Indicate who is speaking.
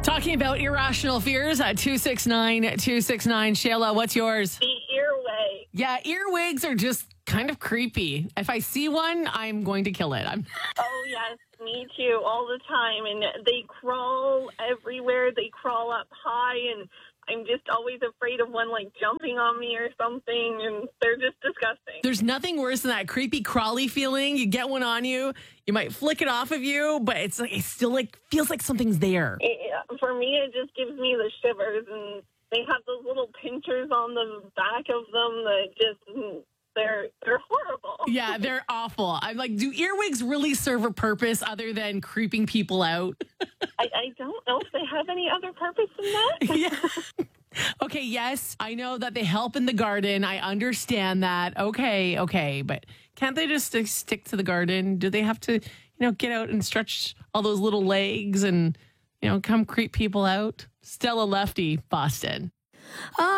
Speaker 1: Talking about irrational fears at 269-269. Shayla, what's yours?
Speaker 2: The earwig.
Speaker 1: Yeah, earwigs are just kind of creepy. If I see one, I'm going to kill it.
Speaker 2: Oh, yes, me too, all the time. And they crawl everywhere. They crawl up high, and I'm just always afraid of one, like, jumping on me or something, and they're just disgusting.
Speaker 1: There's nothing worse than that creepy crawly feeling. You get one on you, you might flick it off of you, but it's still feels like something's there.
Speaker 2: For me, it just gives me the shivers, and they have those little pinchers on the back of them that just... They're horrible.
Speaker 1: Yeah, they're awful. I'm like, do earwigs really serve a purpose other than creeping people out?
Speaker 2: I don't know if they have any other purpose than that.
Speaker 1: Yeah. Okay, yes, I know that they help in the garden. I understand that. Okay, but can't they just stick to the garden? Do they have to, get out and stretch all those little legs and, come creep people out? Stella Lefty, Boston.